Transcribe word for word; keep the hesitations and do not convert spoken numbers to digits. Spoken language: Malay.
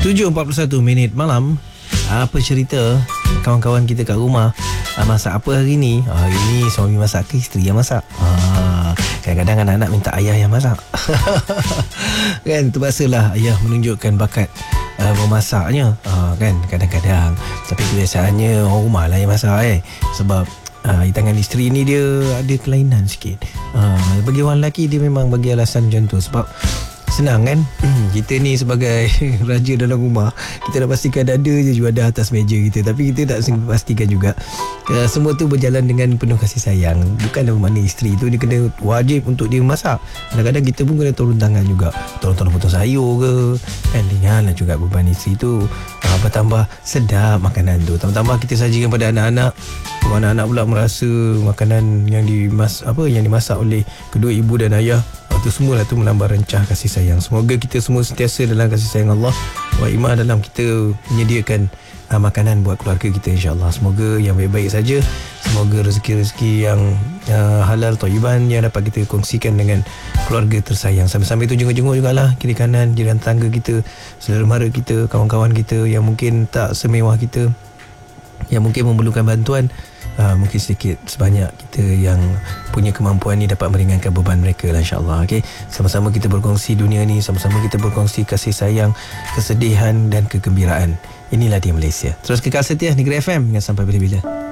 tujuh empat puluh satu minit malam. Apa cerita kawan-kawan kita kat rumah? Ah, masak apa hari ni? Ah, hari ni suami masak ke isteri yang masak? Ah, kadang-kadang anak-anak minta ayah yang masak. Kan, terpaksalah ayah menunjukkan bakat uh, memasaknya. Ah, kan, kadang-kadang. Tapi kebiasaannya orang rumah lah yang masak eh. Sebab uh, di tangan isteri ni dia ada kelainan sikit. Ah, bagi orang lelaki dia memang bagi alasan macam tu. Sebab senang kan, kita ni sebagai raja dalam rumah, kita dah pastikan ada je juadah atas meja kita. Tapi kita tak sempat pastikan juga uh, semua tu berjalan dengan penuh kasih sayang. Bukan bermakna isteri tu dia kena wajib untuk dia masak. Kadang-kadang kita pun kena turun tangan juga, tolong-tolong potong sayur ke kan, ringanlah juga beban isteri tu. uh, Bertambah sedap makanan tu, tambah-tambah kita sajikan pada anak-anak. Anak-anak pula merasa makanan yang dimas apa yang dimasak oleh kedua ibu dan ayah, itu semualah tu menambah rencah kasih sayang. Semoga kita semua sentiasa dalam kasih sayang Allah wa iman dalam kita menyediakan uh, makanan buat keluarga kita, insya-Allah. Semoga yang baik-baik saja. Semoga rezeki-rezeki yang uh, halal thayyiban yang dapat kita kongsikan dengan keluarga tersayang. Sambil-sambil tu jenguk-jenguk jugalah kiri kanan jiran tangga kita, saudara mara kita, kawan-kawan kita yang mungkin tak semewah kita, yang mungkin memerlukan bantuan. Uh, mungkin sedikit sebanyak kita yang punya kemampuan ni dapat meringankan beban mereka lah, insyaAllah. Okay? Sama-sama kita berkongsi dunia ni, sama-sama kita berkongsi kasih sayang, kesedihan dan kegembiraan. Inilah dia Malaysia. Terus kekal setia Negeri F M dengan sampai bila-bila.